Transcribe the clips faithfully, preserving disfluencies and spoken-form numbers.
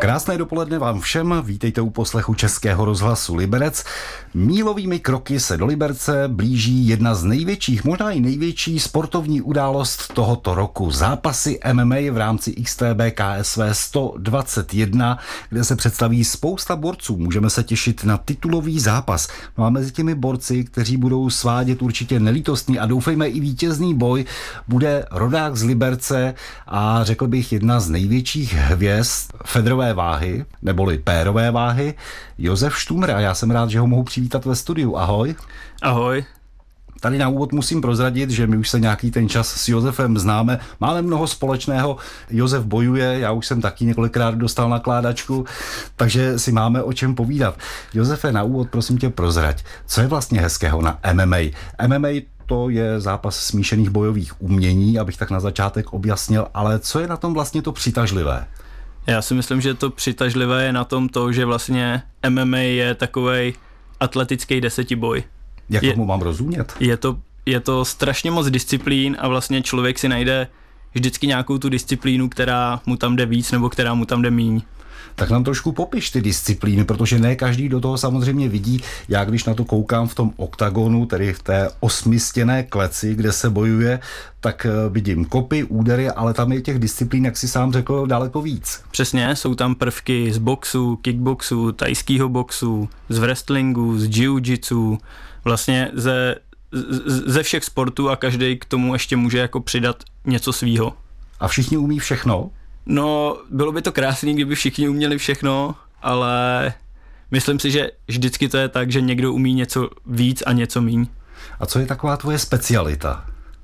Krásné dopoledne vám všem, vítejte u poslechu Českého rozhlasu Liberec. Mílovými kroky se do Liberce blíží jedna z největších, možná i největší sportovní událost tohoto roku. Zápasy M M A v rámci X T B K S V sto dvacet jedna, kde se představí spousta borců. Můžeme se těšit na titulový zápas. No a mezi těmi borci, kteří budou svádět určitě nelítostný a doufejme i vítězný boj, bude rodák z Liberce a řekl bych jedna z největších hvězd federové váhy, neboli pérové váhy, Josef Štumr, a já jsem rád, že ho mohu přivítat ve studiu. Ahoj. Ahoj. Tady na úvod musím prozradit, že my už se nějaký ten čas s Josefem známe. Máme mnoho společného. Josef bojuje, já už jsem taky několikrát dostal nakládačku, takže si máme o čem povídat. Josefe, na úvod prosím tě prozrať, co je vlastně hezkého na M M A? M M A to je zápas smíšených bojových umění, abych tak na začátek objasnil, ale co je na tom vlastně to přitažlivé? Já si myslím, že to přitažlivé je na tom to, že vlastně M M A je takovej atletický desetiboj. Jak tomu mám rozumět? Je to, je to strašně moc disciplín a vlastně člověk si najde vždycky nějakou tu disciplínu, která mu tam jde víc nebo která mu tam jde míň. Tak nám trošku popiš ty disciplíny, protože ne každý do toho samozřejmě vidí. Já když na to koukám v tom oktagonu, tedy v té osmistěné kleci, kde se bojuje, tak vidím kopy, údery, ale tam je těch disciplín, jak si sám řekl, daleko víc. Přesně, jsou tam prvky z boxu, kickboxu, tajského boxu, z wrestlingu, z jiu-jitsu, vlastně ze, ze všech sportů a každý k tomu ještě může jako přidat něco svýho. A všichni umí všechno? No, bylo by to krásný, kdyby všichni uměli všechno, ale myslím si, že vždycky to je tak, že někdo umí něco víc a něco míň. A co je taková tvoje specialita?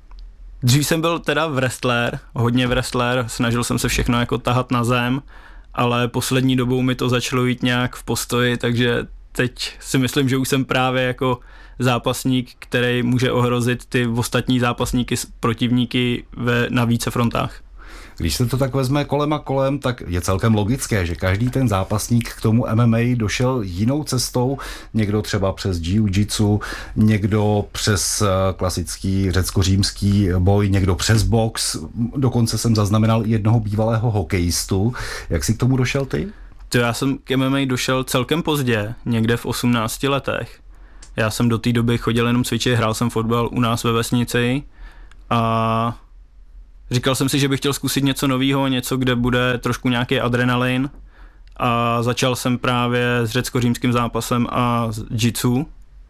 Dřív jsem byl teda wrestler, hodně wrestler, snažil jsem se všechno jako tahat na zem, ale poslední dobou mi to začalo jít nějak v postoji, takže teď si myslím, že už jsem právě jako zápasník, který může ohrozit ty ostatní zápasníky, protivníky ve, na více frontách. Když se to tak vezme kolem a kolem, tak je celkem logické, že každý ten zápasník k tomu M M A došel jinou cestou, někdo třeba přes jiu-jitsu, někdo přes klasický řecko-římský boj, někdo přes box, dokonce jsem zaznamenal jednoho bývalého hokejistu. Jak jsi k tomu došel ty? To já jsem k M M A došel celkem pozdě, někde v osmnácti letech. Já jsem do té doby chodil jenom cvičit, hrál jsem fotbal u nás ve vesnici a říkal jsem si, že bych chtěl zkusit něco nového, něco, kde bude trošku nějaký adrenalin, a začal jsem právě s řecko-římským zápasem a s jitsu.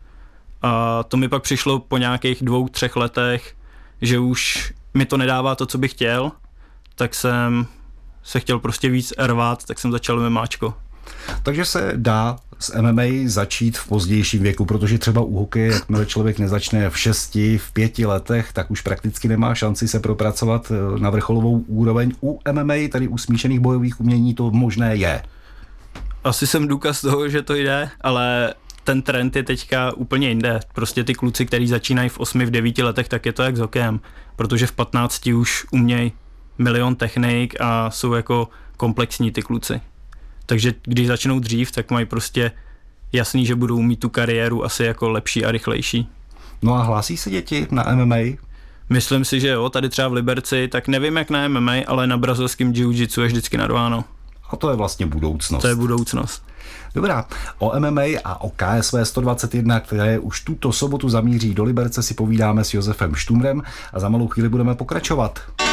A to mi pak přišlo po nějakých dvou, třech letech, že už mi to nedává to, co bych chtěl, tak jsem se chtěl prostě víc rvát, tak jsem začal MMAčko. Takže se dá s M M A začít v pozdějším věku, protože třeba u hokeje, jakmile člověk nezačne v šesti, v pěti letech, tak už prakticky nemá šanci se propracovat na vrcholovou úroveň. U M M A, tady u smíšených bojových umění, to možné je. Asi jsem důkaz toho, že to jde, ale ten trend je teďka úplně jinde. Prostě ty kluci, kteří začínají v osmi, v devíti letech, tak je to jak s hokejem, protože v patnácti už umějí milion technik a jsou jako komplexní ty kluci. Takže když začnou dřív, tak mají prostě jasný, že budou mít tu kariéru asi jako lepší a rychlejší. No a hlásí se děti na M M A? Myslím si, že jo, tady třeba v Liberci, tak nevím jak na M M A, ale na brazilském jiu-jitsu je vždycky narváno. A to je vlastně budoucnost. To je budoucnost. Dobrá, o M M A a o K S V sto dvacet jedna, které už tuto sobotu zamíří do Liberce, si povídáme s Josefem Štumrem a za malou chvíli budeme pokračovat.